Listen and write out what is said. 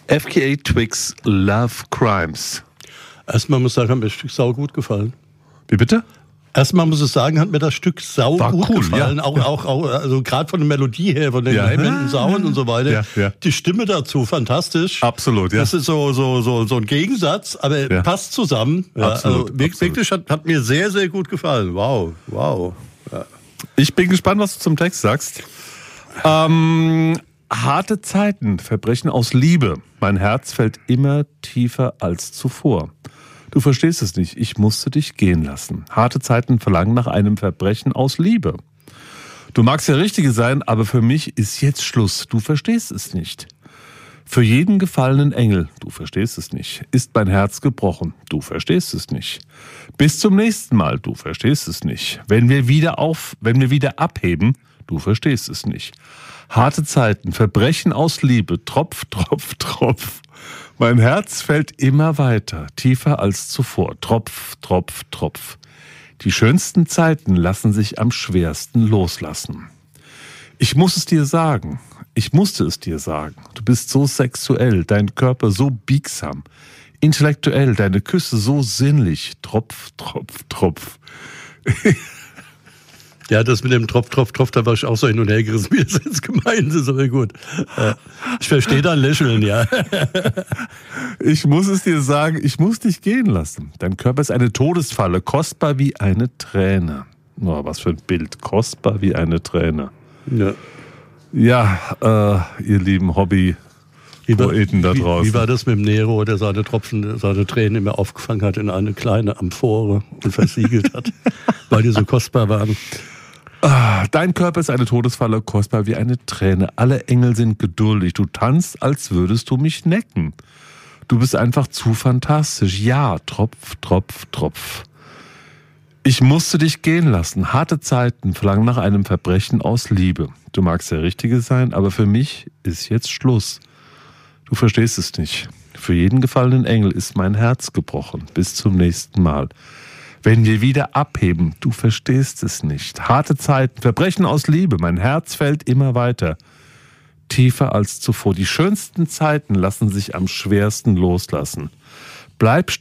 FKA Twigs Love Crimes. Erstmal muss ich sagen, hat mir das Stück sau gut gefallen. Wie bitte? Erstmal muss ich sagen, hat mir das Stück sau gut gefallen. Ja. Auch also gerade von der Melodie her, von den heimenden Sound und so weiter. Ja, ja. Die Stimme dazu, fantastisch. Absolut, ja. Das ist so ein Gegensatz, aber passt zusammen. Ja, absolut, also wirklich hat mir sehr, sehr gut gefallen. Wow. Ja. Ich bin gespannt, was du zum Text sagst. Harte Zeiten, Verbrechen aus Liebe. Mein Herz fällt immer tiefer als zuvor. Du verstehst es nicht, ich musste dich gehen lassen. Harte Zeiten verlangen nach einem Verbrechen aus Liebe. Du magst der Richtige sein, aber für mich ist jetzt Schluss. Du verstehst es nicht. Für jeden gefallenen Engel, du verstehst es nicht, ist mein Herz gebrochen. Du verstehst es nicht. Bis zum nächsten Mal, du verstehst es nicht. Wenn wir wieder abheben, du verstehst es nicht. Harte Zeiten, Verbrechen aus Liebe, Tropf, Tropf, Tropf. Mein Herz fällt immer weiter, tiefer als zuvor. Tropf, Tropf, Tropf. Die schönsten Zeiten lassen sich am schwersten loslassen. Ich muss es dir sagen. Ich musste es dir sagen. Du bist so sexuell, dein Körper so biegsam. Intellektuell, deine Küsse so sinnlich. Tropf, Tropf, Tropf. Ja, das mit dem Tropf, Tropf, Tropf, da war ich auch so hin und her gerissen, wie es jetzt gemeint ist, aber gut. Ich verstehe dein Lächeln, ja. Ich muss es dir sagen, ich muss dich gehen lassen. Dein Körper ist eine Todesfalle, kostbar wie eine Träne. Oh, was für ein Bild, kostbar wie eine Träne. Ja, ihr lieben Hobby-Poeten da draußen. Wie war das mit dem Nero, der seine Tränen immer aufgefangen hat in eine kleine Amphore und versiegelt hat, weil die so kostbar waren? Dein Körper ist eine Todesfalle, kostbar wie eine Träne. Alle Engel sind geduldig. Du tanzt, als würdest du mich necken. Du bist einfach zu fantastisch. Ja, Tropf, Tropf, Tropf. Ich musste dich gehen lassen. Harte Zeiten verlangen nach einem Verbrechen aus Liebe. Du magst der Richtige sein, aber für mich ist jetzt Schluss. Du verstehst es nicht. Für jeden gefallenen Engel ist mein Herz gebrochen. Bis zum nächsten Mal. Wenn wir wieder abheben, du verstehst es nicht. Harte Zeiten, Verbrechen aus Liebe, mein Herz fällt immer weiter. Tiefer als zuvor. Die schönsten Zeiten lassen sich am schwersten loslassen. Bleib